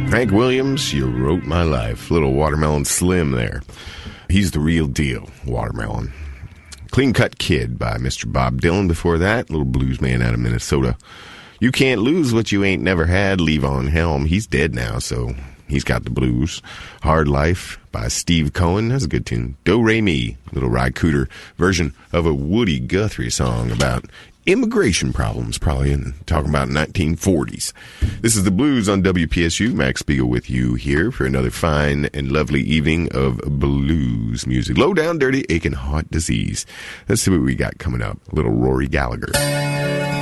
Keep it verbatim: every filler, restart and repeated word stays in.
Hank Williams, You Wrote My Life. Little Watermelon Slim there. He's the real deal, Watermelon. Clean Cut Kid by Mister Bob Dylan before that. Little blues man out of Minnesota. You Can't Lose What You Ain't Never Had, Levon Helm. He's dead now, so he's got the blues. Hard Life by Steve Cohen. That's a good tune. Do Re Mi, little Ry Cooder version of a Woody Guthrie song about immigration problems, probably in talking about nineteen forties. This is the Blues on W P S U. Max Spiegel with you here for another fine and lovely evening of blues music. Low down, dirty, aching heart disease. Let's see what we got coming up. A little Rory Gallagher.